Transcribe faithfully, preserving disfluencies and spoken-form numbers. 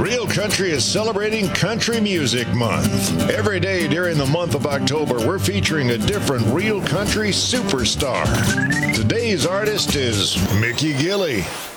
Real Country is celebrating Country Music Month. Every day during the month of October, we're featuring a different Real Country superstar. Today's artist is Mickey Gilley.